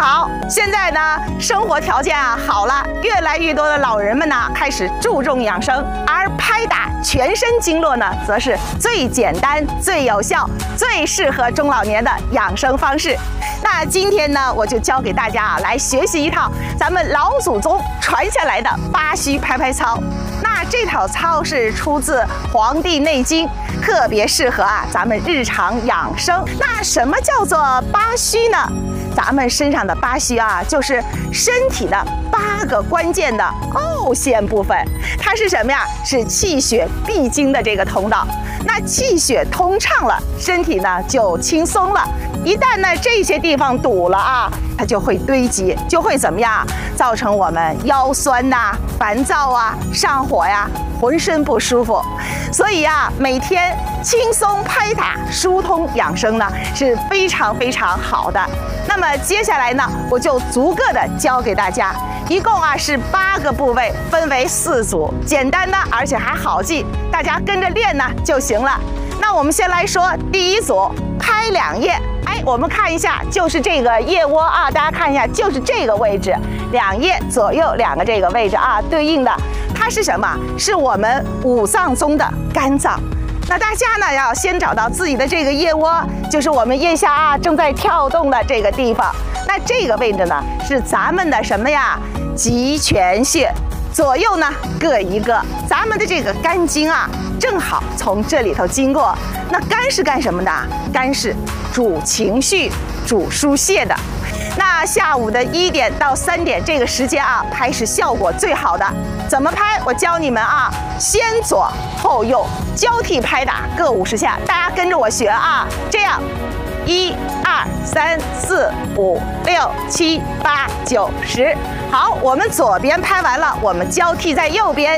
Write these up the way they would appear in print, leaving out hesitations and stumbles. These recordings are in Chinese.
好，现在呢，生活条件好了，越来越多的老人们呢开始注重养生，而拍打全身经络呢，则是最简单、最有效、最适合中老年的养生方式。那今天呢，我就教给大家来学习一套咱们老祖宗传下来的八虚拍拍操。那这套操是出自《黄帝内经》，特别适合咱们日常养生。那什么叫做八虚呢？咱们身上的八虚就是身体的8个关键的凹陷部分。它是什么呀？是气血必经的这个通道。那气血通畅了，身体呢就轻松了。一旦呢这些地方堵了它就会堆积，就会怎么样？造成我们腰酸烦躁上火浑身不舒服。所以每天轻松拍打、疏通养生呢是非常非常好的。那么接下来呢，我就逐个的教给大家，一共是8个部位，分为4组，简单的而且还好记，大家跟着练呢就行了。那我们先来说第一组，拍2腋。我们看一下，就是这个腋窝大家看一下，就是这个位置，2腋左右2个这个位置对应的，它是什么？是我们5脏中的肝脏。那大家呢要先找到自己的这个腋窝，就是我们腋下正在跳动的这个地方。那这个位置呢是咱们的什么呀？极泉穴。左右呢各一个，咱们的这个肝经正好从这里头经过。那肝是干什么的？肝是主情绪、主疏泄的。那下午的1点到3点这个时间拍是效果最好的。怎么拍？我教你们先左后右交替拍打，各50下，大家跟着我学这样，1、2、3、4、5、6、7、8、9、10。好，我们左边拍完了，我们交替在右边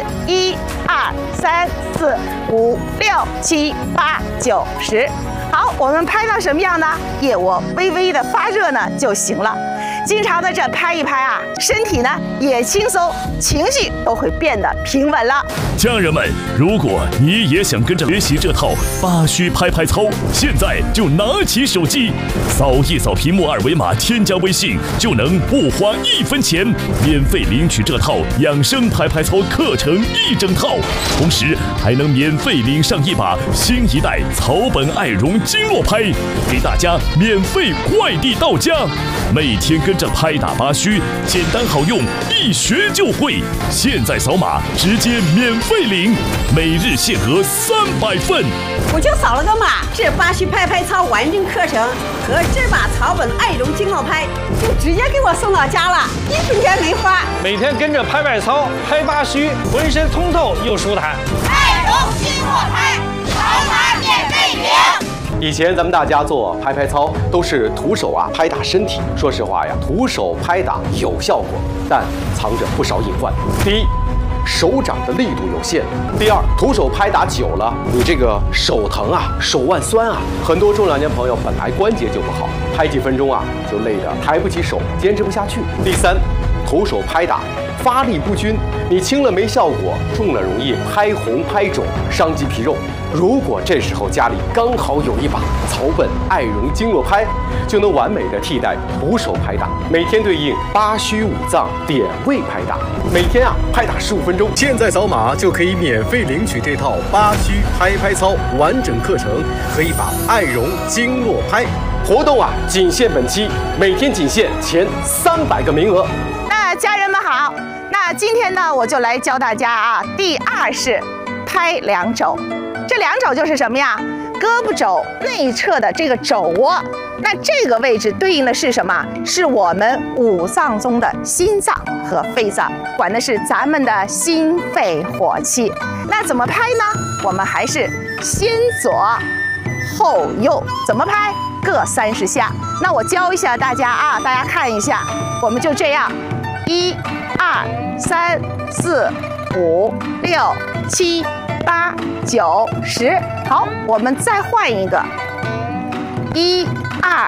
，1、2、3、4、5、6、7、8、9、10。好，我们拍到什么样呢？腋窝微微的发热呢就行了。经常的这拍一拍身体呢也轻松，情绪都会变得平稳了。 家人们，如果你也想跟着学习这套八虚拍拍操，现在就拿起手机，扫一扫屏幕2维码，添加微信，就能不花1分钱，免费领取这套养生拍拍操课程1整套，同时还能免费领上一把新一代草本艾绒经络拍，给大家免费快递到家。每天跟着拍打八虚，简单好用，一学就会。现在扫码直接免费领，每日限额300份。 我就扫了个码，这八虚拍拍操完整课程和这把草本艾绒经络拍就直接给我送到家了，1分钱没花。 每天跟着拍拍操、拍八虚，浑身通透又舒坦。 艾绒经络拍，扫码免费领。 以前咱们大家做拍拍操都是徒手拍打身体，说实话徒手拍打有效果，但藏着不少隐患。第一，手掌的力度有限；第二，徒手拍打久了，你这个手疼手腕酸很多中老年朋友本来关节就不好，拍几分钟就累得抬不起手，坚持不下去。第三，徒手拍打发力不均，你轻了没效果，重了容易拍红拍肿，伤及皮肉。如果这时候家里刚好有一把草本艾绒经络拍，就能完美的替代徒手拍打，每天对应八虚5脏点位拍打，每天拍打15分钟。 现在扫码就可以免费领取这套八虚拍拍操完整课程和一把艾绒经络拍。 活动仅限本期，每天仅限前300个名额。 那家人们好，那今天呢，我就来教大家第2式拍2肘。这2肘就是什么呀？胳膊肘内侧的这个肘窝，那这个位置对应的是什么？是我们5脏中的心脏和肺脏，管的是咱们的心肺火气。那怎么拍呢？我们还是先左后右，怎么拍？各30下。那我教一下大家大家看一下，我们就这样，1、2、3、4、5、6、7、8、9、10。好，我们再换一个，1、2、